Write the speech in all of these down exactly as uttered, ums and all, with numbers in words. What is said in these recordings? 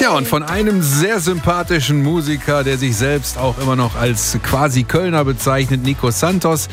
Tja, und von einem sehr sympathischen Musiker, der sich selbst auch immer noch als quasi Kölner bezeichnet, Nico Santos,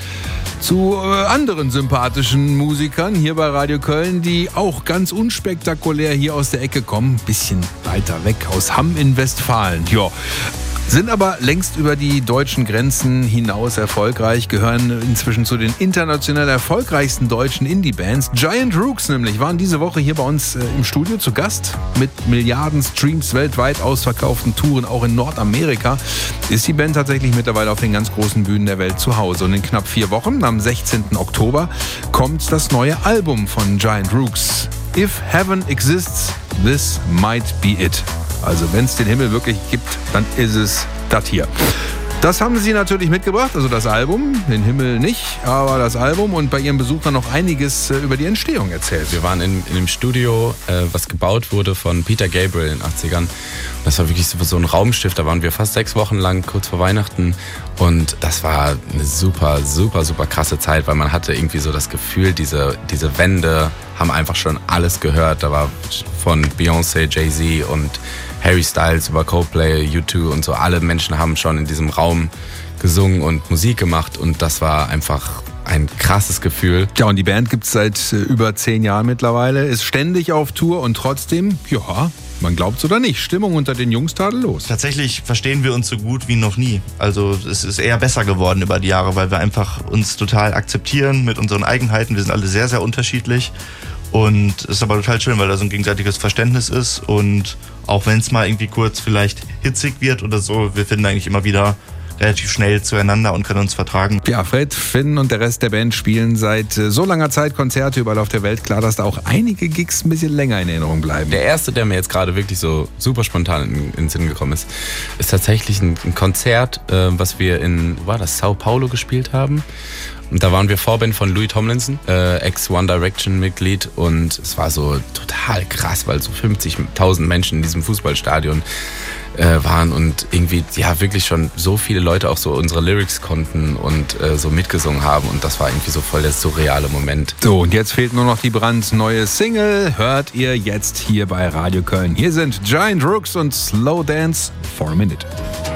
zu äh, anderen sympathischen Musikern hier bei Radio Köln, die auch ganz unspektakulär hier aus der Ecke kommen. Bisschen weiter weg, aus Hamm in Westfalen. Ja. Sind aber längst über die deutschen Grenzen hinaus erfolgreich, gehören inzwischen zu den international erfolgreichsten deutschen Indie-Bands. Giant Rooks nämlich waren diese Woche hier bei uns äh, im Studio zu Gast. Mit Milliarden Streams weltweit, ausverkauften Touren auch in Nordamerika ist die Band tatsächlich mittlerweile auf den ganz großen Bühnen der Welt zu Hause. Und in knapp vier Wochen, am sechzehnten Oktober, kommt das neue Album von Giant Rooks. If Heaven Exists, This Might Be It. Also wenn es den Himmel wirklich gibt, dann ist es das hier. Das haben sie natürlich mitgebracht, also das Album, den Himmel nicht, aber das Album, und bei ihrem Besuch dann noch einiges äh, über die Entstehung erzählt. Wir waren in, in einem Studio, äh, was gebaut wurde von Peter Gabriel in den achtzigern. Das war wirklich so, so ein Raumschiff, da waren wir fast sechs Wochen lang, kurz vor Weihnachten. Und das war eine super, super, super krasse Zeit, weil man hatte irgendwie so das Gefühl, diese, diese Wände haben einfach schon alles gehört. Da war von Beyoncé, Jay-Z und Harry Styles über Coldplay, U zwei und so. Alle Menschen haben schon in diesem Raum gesungen und Musik gemacht und das war einfach ein krasses Gefühl. Ja, und die Band gibt es seit äh, über zehn Jahren mittlerweile, ist ständig auf Tour und trotzdem, ja, man glaubt's oder nicht, Stimmung unter den Jungs tadellos. Tatsächlich verstehen wir uns so gut wie noch nie. Also es ist eher besser geworden über die Jahre, weil wir einfach uns total akzeptieren mit unseren Eigenheiten. Wir sind alle sehr, sehr unterschiedlich. Und es ist aber total schön, weil da so ein gegenseitiges Verständnis ist. Und auch wenn es mal irgendwie kurz vielleicht hitzig wird oder so, wir finden eigentlich immer wieder relativ schnell zueinander und können uns vertragen. Ja, Fred, Finn und der Rest der Band spielen seit äh, so langer Zeit Konzerte überall auf der Welt. Klar, dass da auch einige Gigs ein bisschen länger in Erinnerung bleiben. Der erste, der mir jetzt gerade wirklich so super spontan in, in den Sinn gekommen ist, ist tatsächlich ein, ein Konzert, äh, was wir in, war das, Sao Paulo gespielt haben. Und da waren wir Vorband von Louis Tomlinson, äh, Ex-One Direction-Mitglied. Und es war so total krass, weil so fünfzigtausend Menschen in diesem Fußballstadion äh, waren und irgendwie ja wirklich schon so viele Leute auch so unsere Lyrics konnten und äh, so mitgesungen haben. Und das war irgendwie so voll der surreale Moment. So, und jetzt fehlt nur noch die brandneue Single. Hört ihr jetzt hier bei Radio Köln. Hier sind Giant Rooks und Slow Dance for a Minute.